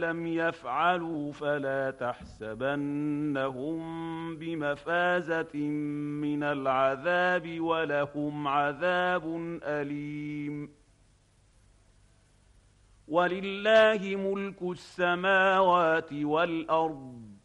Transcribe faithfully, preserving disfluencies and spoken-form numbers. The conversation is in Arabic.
لم يفعلوا فلا تحسبنهم بمفازة من العذاب ولهم عذاب أليم. ولله ملك السماوات والأرض